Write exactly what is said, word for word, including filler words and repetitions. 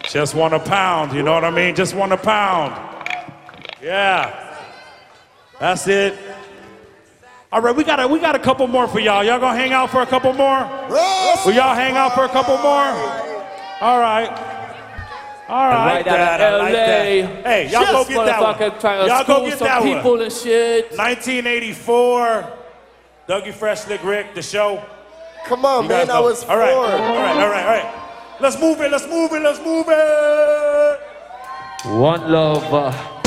Just want a pound, you know what I mean? Just want a pound. Yeah. That's it. All right, we got a, we got a couple more for y'all. Y'all gonna hang out for a couple more? Will y'all hang out for a couple more? All right. All right. Right out of L A. Like that. Hey, y'all go get that one. Y'all go get that people one. And shit. nineteen eighty-four, Dougie Fresh, Slick Rick, the show. Come on, You man, guys I know. was four. All right, all right, all right, all right. Let's move it, let's move it, let's move it. One love. Uh,